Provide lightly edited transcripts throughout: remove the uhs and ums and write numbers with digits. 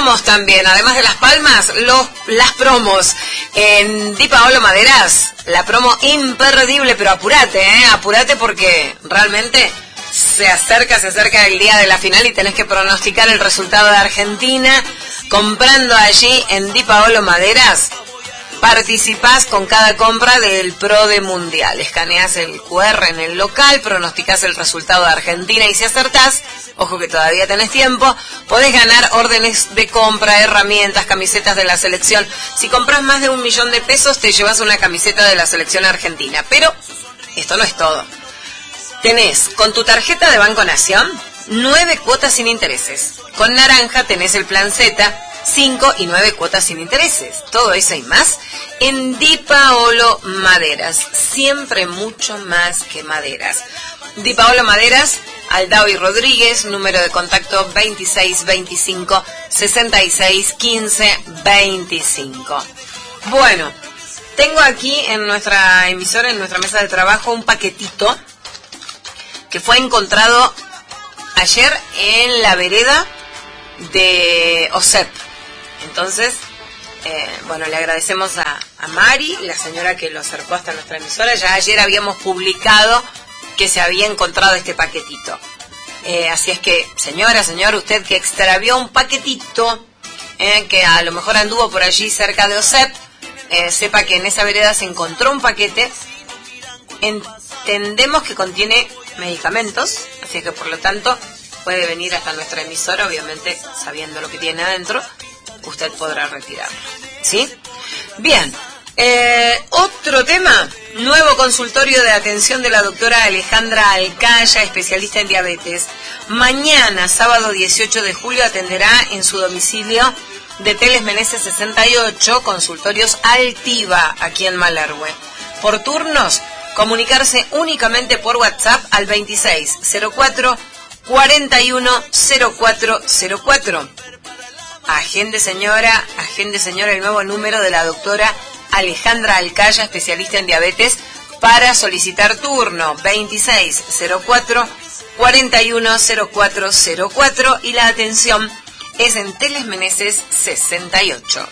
promos también, además de las palmas, las promos en Di Paolo Maderas, la promo imperdible, pero apurate porque realmente se acerca el día de la final y tenés que pronosticar el resultado de Argentina. Comprando allí en Di Paolo Maderas, participás con cada compra del Pro de Mundial. Escaneás el QR en el local, pronosticás el resultado de Argentina y si acertás, ojo que todavía tenés tiempo, podés ganar órdenes de compra, herramientas, camisetas de la selección. Si compras más de 1 millón de pesos, te llevas una camiseta de la selección argentina. Pero esto no es todo. Tenés con tu tarjeta de Banco Nación 9 cuotas sin intereses. Con Naranja tenés el plan Z, 5 y 9 cuotas sin intereses. Todo eso y más en Di Paolo Maderas. Siempre mucho más que maderas. Di Paolo Maderas, Aldao y Rodríguez, número de contacto 2625 66 15 25. Bueno, tengo aquí en nuestra emisora, en nuestra mesa de trabajo, un paquetito que fue encontrado ayer en la vereda de OSEP. Entonces, le agradecemos a Mari, la señora que lo acercó hasta nuestra emisora. Ya ayer habíamos publicado que se había encontrado este paquetito. Así es que, señora, señor, usted que extravió un paquetito, que a lo mejor anduvo por allí cerca de OSEP, sepa que en esa vereda se encontró un paquete. Entendemos que contiene medicamentos, así que por lo tanto puede venir hasta nuestra emisora, obviamente sabiendo lo que tiene adentro, usted podrá retirarlo, ¿sí? Bien, otro tema, nuevo consultorio de atención de la doctora Alejandra Alcaya, especialista en diabetes. Mañana, sábado 18 de julio, atenderá en su domicilio de Teles Meneses 68, consultorios Altiva, aquí en Malargüe. Por turnos, comunicarse únicamente por WhatsApp al 2604 410404. Agende señora el nuevo número de la doctora Alejandra Alcaya, especialista en diabetes, para solicitar turno 2604 410404 y la atención es en Teles Meneses 68.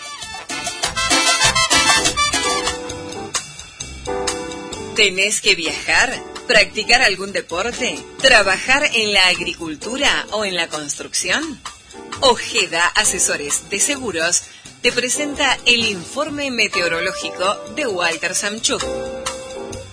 ¿Tenés que viajar? ¿Practicar algún deporte? ¿Trabajar en la agricultura o en la construcción? Ojeda Asesores de Seguros te presenta el informe meteorológico de Walter Samchuk.